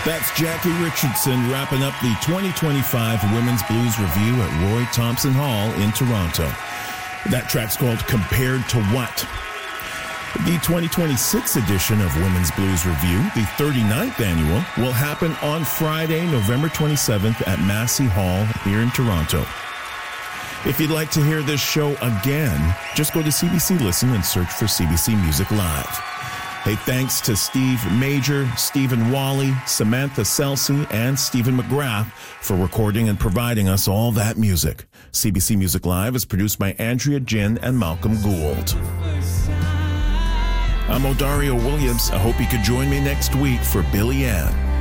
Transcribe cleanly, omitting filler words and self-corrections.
That's Jackie Richardson wrapping up the 2025 Women's Blues Review at Roy Thompson Hall in Toronto. That track's called Compared to What? The 2026 edition of Women's Blues Review, the 39th annual, will happen on Friday, November 27th at Massey Hall here in Toronto. If you'd like to hear this show again, just go to CBC Listen and search for CBC Music Live. Hey, thanks to Steve Major, Stephen Wally, Samantha Selsey, and Stephen McGrath for recording and providing us all that music. CBC Music Live is produced by Andrea Jin and Malcolm Gould. I'm Odario Williams. I hope you could join me next week for Billy Ann.